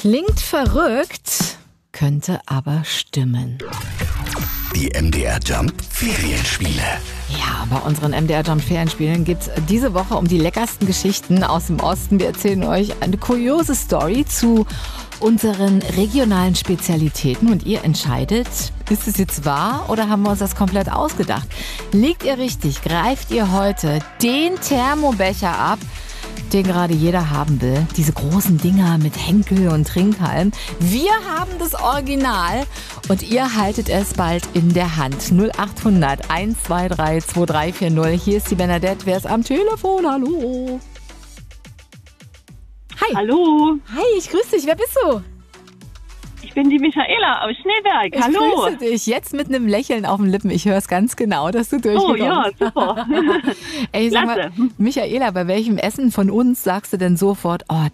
Klingt verrückt, könnte aber stimmen. Die MDR Jump Ferienspiele. Ja, bei unseren MDR Jump Ferienspielen geht es diese Woche um die leckersten Geschichten aus dem Osten. Wir erzählen euch eine kuriose Story zu unseren regionalen Spezialitäten und ihr entscheidet, ist es jetzt wahr oder haben wir uns das komplett ausgedacht? Liegt ihr richtig, greift ihr heute den Thermobecher ab, den gerade jeder haben will. Diese großen Dinger mit Henkel und Trinkhalm. Wir haben das Original und ihr haltet es bald in der Hand. 0800 123 2340. Hier ist die Bernadette. Wer ist am Telefon? Hallo. Hi. Hallo, Hi, ich grüße dich. Wer bist du? ich bin die Michaela aus Schneeberg. Hallo. Ich grüße dich. Jetzt mit einem Lächeln auf den Lippen. Ich höre es ganz genau, dass du durchgekommen bist. Oh ja, super. Ey, sag mal, Klasse. Michaela, bei welchem Essen von uns sagst du denn sofort, oh,